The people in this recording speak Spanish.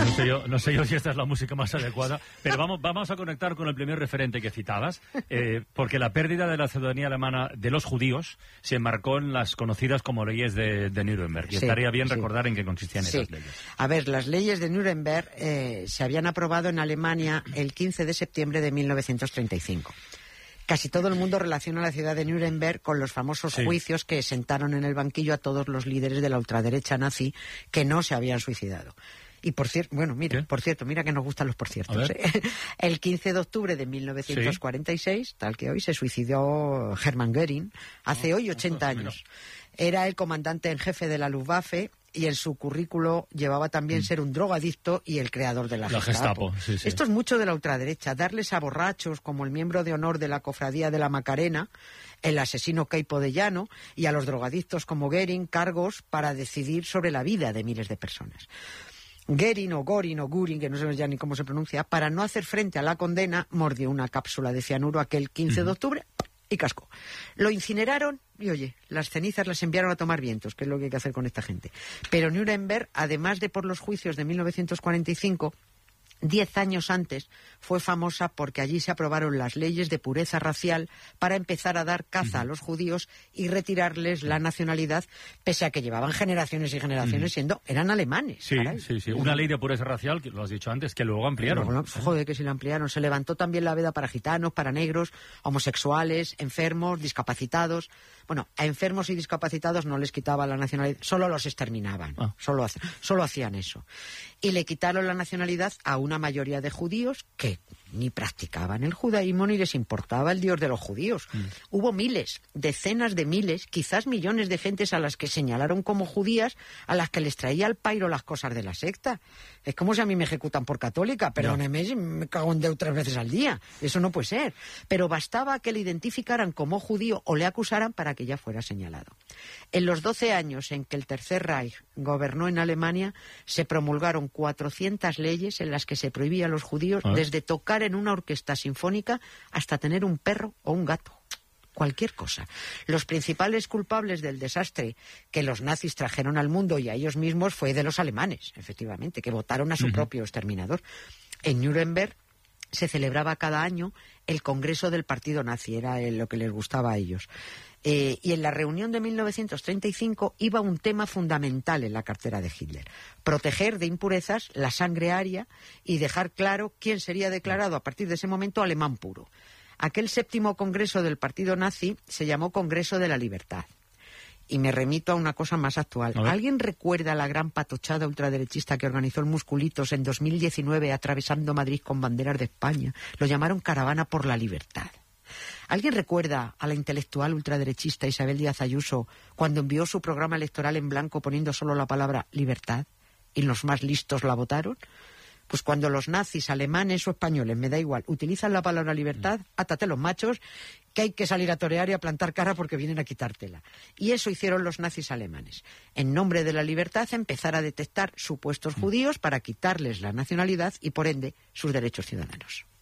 No sé yo si esta es la música más adecuada, pero vamos a conectar con el primer referente que citabas, porque la pérdida de la ciudadanía alemana de los judíos se enmarcó en las conocidas como leyes de Nuremberg. Y estaría bien recordar en qué consistían esas leyes. A ver, las leyes de Nuremberg se habían aprobado en Alemania el 15 de septiembre de 1935. Casi todo el mundo relaciona la ciudad de Nuremberg con los famosos juicios que sentaron en el banquillo a todos los líderes de la ultraderecha nazi que no se habían suicidado. Y por cierto, mira que nos gustan los por ciertos. El 15 de octubre de 1946, tal que hoy, se suicidó Hermann Göring, hace hoy 80 años. Era el comandante en jefe de la Luftwaffe y en su currículo llevaba también ser un drogadicto y el creador de la Gestapo. Esto es mucho de la ultraderecha, darles a borrachos como el miembro de honor de la cofradía de la Macarena, el asesino Queipo de Llano, y a los drogadictos como Göring cargos para decidir sobre la vida de miles de personas. Göring o Göring, que no sé ya ni cómo se pronuncia, para no hacer frente a la condena, mordió una cápsula de cianuro aquel 15 de octubre y cascó. Lo incineraron y, oye, las cenizas las enviaron a tomar vientos, que es lo que hay que hacer con esta gente. Pero Nuremberg, además de por los juicios de 1945, 10 años antes fue famosa porque allí se aprobaron las leyes de pureza racial para empezar a dar caza a los judíos y retirarles la nacionalidad, pese a que llevaban generaciones y generaciones eran alemanes. Sí. Una ley de pureza racial, que lo has dicho antes, que luego ampliaron. Joder, que si la ampliaron. Se levantó también la veda para gitanos, para negros, homosexuales, enfermos, discapacitados. Bueno, a enfermos y discapacitados no les quitaba la nacionalidad, solo los exterminaban. Solo hacían eso. Y le quitaron la nacionalidad a una mayoría de judíos que ni practicaban el judaísmo ni les importaba el Dios de los judíos. Hubo miles, decenas de miles, quizás millones de gentes a las que señalaron como judías, a las que les traía al pairo las cosas de la secta. Es como si a mí me ejecutan por católica, perdóneme, me cago en Dios 3 veces al día. Eso no puede ser. Pero bastaba que le identificaran como judío o le acusaran para que ya fuera señalado. En los 12 años en que el Tercer Reich gobernó en Alemania, se promulgaron 400 leyes en las que se prohibía a los judíos desde tocar en una orquesta sinfónica hasta tener un perro o un gato. Cualquier cosa. Los principales culpables del desastre que los nazis trajeron al mundo y a ellos mismos fue de los alemanes, efectivamente, que votaron a su propio exterminador. En Nuremberg se celebraba cada año el Congreso del Partido Nazi, era lo que les gustaba a ellos. Y en la reunión de 1935 iba un tema fundamental en la cartera de Hitler: proteger de impurezas la sangre aria y dejar claro quién sería declarado a partir de ese momento alemán puro. Aquel 7º Congreso del Partido Nazi se llamó Congreso de la Libertad. Y me remito a una cosa más actual. ¿Alguien recuerda la gran patochada ultraderechista que organizó el Musculitos en 2019 atravesando Madrid con banderas de España? Lo llamaron Caravana por la Libertad. ¿Alguien recuerda a la intelectual ultraderechista Isabel Díaz Ayuso cuando envió su programa electoral en blanco poniendo solo la palabra libertad y los más listos la votaron? Pues cuando los nazis, alemanes o españoles, me da igual, utilizan la palabra libertad, átate los machos, que hay que salir a torear y a plantar cara porque vienen a quitártela. Y eso hicieron los nazis alemanes. En nombre de la libertad, empezar a detectar supuestos judíos para quitarles la nacionalidad y, por ende, sus derechos ciudadanos.